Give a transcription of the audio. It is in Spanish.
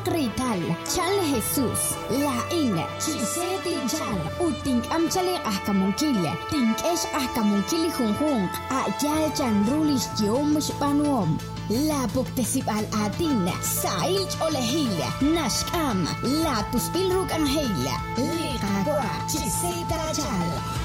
Rital, Chal Jesús, La Ina, Chiseti Chal, Utink Amchale Ahkamunkile, Tink Esh Ahkamunkili Junjun, Ayal Chanrulish Yomush Panuom. La Buktesib al Adin, Sail Olehila, Nashkam, La Tuspilruk Angela, Liqagua, Chiseta Chal.